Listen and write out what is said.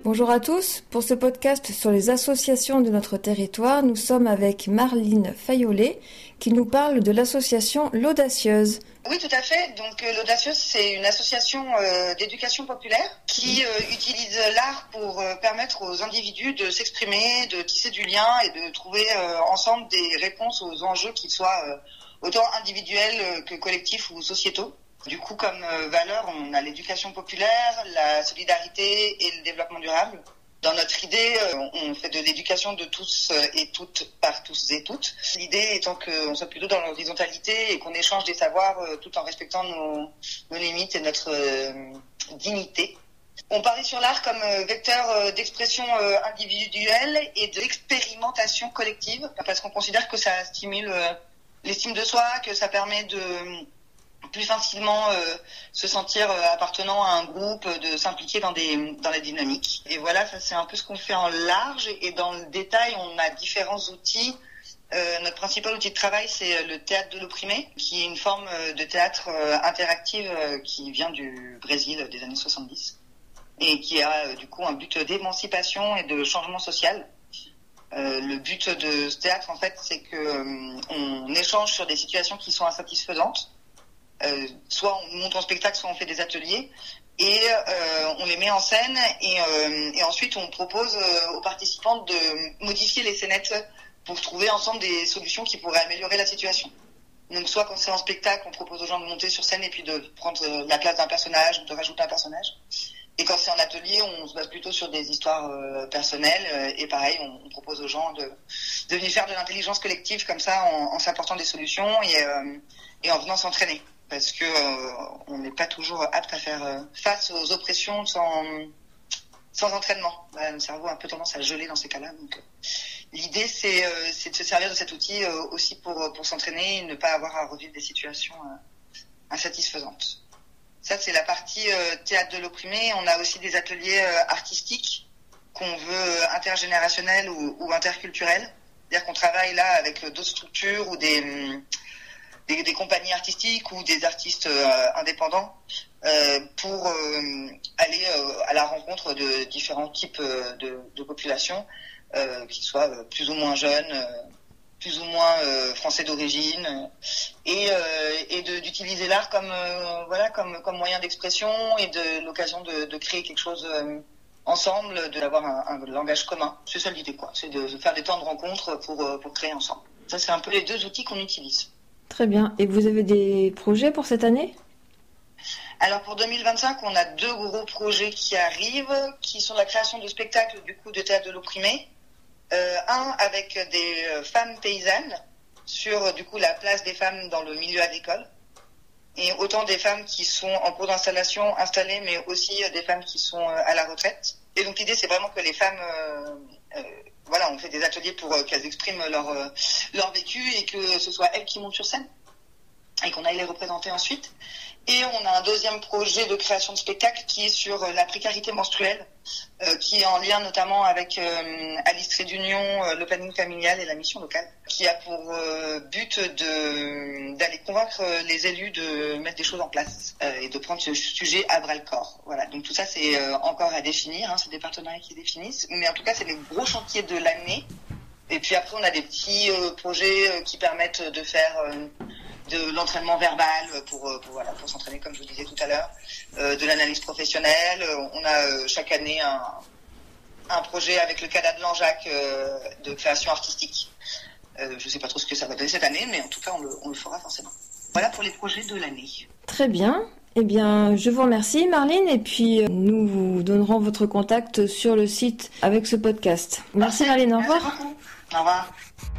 Bonjour à tous, pour ce podcast sur les associations de notre territoire, nous sommes avec Marline Fayolet qui nous parle de l'association L'Audacieuse. Oui, tout à fait. Donc l'Audacieuse, c'est une association d'éducation populaire qui utilise l'art pour permettre aux individus de s'exprimer, de tisser du lien et de trouver ensemble des réponses aux enjeux qui soient autant individuels que collectifs ou sociétaux. Du coup, comme valeur, on a l'éducation populaire, la solidarité et le développement durable. Dans notre idée, on fait de l'éducation de tous et toutes par tous et toutes. L'idée étant qu'on soit plutôt dans l'horizontalité et qu'on échange des savoirs tout en respectant nos limites et notre dignité. On parie sur l'art comme vecteur d'expression individuelle et d'expérimentation collective parce qu'on considère que ça stimule l'estime de soi, que ça permet de plus facilement se sentir appartenant à un groupe, de s'impliquer dans la dynamique. Et voilà, ça c'est un peu ce qu'on fait en large. Et dans le détail, on a différents outils. Notre principal outil de travail, c'est le théâtre de l'opprimé, qui est une forme de théâtre interactive qui vient du Brésil des années 70 et qui a du coup un but d'émancipation et de changement social. Le but de ce théâtre, en fait, c'est que on échange sur des situations qui sont insatisfaisantes. Soit on monte en spectacle, soit on fait des ateliers et on les met en scène et ensuite on propose aux participants de modifier les scénettes pour trouver ensemble des solutions qui pourraient améliorer la situation. Donc soit quand c'est en spectacle, on propose aux gens de monter sur scène et puis de prendre la place d'un personnage ou de rajouter un personnage. Et quand c'est en atelier, on se base plutôt sur des histoires personnelles et pareil, on propose aux gens de venir faire de l'intelligence collective comme ça en s'apportant des solutions et en venant s'entraîner. Parce que on n'est pas toujours apte à faire face aux oppressions sans entraînement. Le cerveau a un peu tendance à geler dans ces cas-là. Donc, l'idée, c'est de se servir de cet outil aussi pour s'entraîner et ne pas avoir à revivre des situations insatisfaisantes. Ça, c'est la partie théâtre de l'opprimé. On a aussi des ateliers artistiques qu'on veut intergénérationnels ou interculturels. C'est-à-dire qu'on travaille là avec d'autres structures ou des compagnies artistiques ou des artistes indépendants pour aller à la rencontre de différents types de populations qui soient plus ou moins jeunes, plus ou moins français d'origine et d'utiliser l'art comme moyen d'expression et de l'occasion de créer quelque chose ensemble, d'avoir un langage commun. C'est ça l'idée, quoi. C'est de faire des temps de rencontre pour créer ensemble. Ça, c'est un peu les deux outils qu'on utilise. Très bien. Et vous avez des projets pour cette année ? Alors pour 2025, on a 2 gros projets qui arrivent, qui sont la création de spectacles du coup de théâtre de l'opprimé. Un avec des femmes paysannes sur du coup la place des femmes dans le milieu agricole. Et autant des femmes qui sont en cours d'installation, installées, mais aussi des femmes qui sont à la retraite. Et donc l'idée, c'est vraiment que les femmes... on fait des ateliers pour qu'elles expriment leur vécu et que ce soit elles qui montent sur scène et qu'on aille les représenter ensuite. Et on a un deuxième projet de création de spectacle qui est sur la précarité menstruelle, qui est en lien notamment avec Alice Trait d'Union, le planning familial et la mission locale, qui a pour but d'aller convaincre les élus de mettre des choses en place et de prendre ce sujet à bras-le-corps. Voilà, donc tout ça c'est encore à définir, c'est des partenariats qui définissent, mais en tout cas c'est les gros chantiers de l'année. Et puis après on a des petits projets qui permettent de faire de l'entraînement verbal pour s'entraîner comme je vous disais tout à l'heure, de l'analyse professionnelle. On a chaque année un projet avec le CADA de Langeac de création artistique. Je sais pas trop ce que ça va donner cette année, mais en tout cas on le fera forcément. Voilà pour les projets de l'année. Très bien. Eh bien, je vous remercie Marline et puis nous vous donnerons votre contact sur le site avec ce podcast. Merci Marline, au revoir. Merci beaucoup. Au revoir.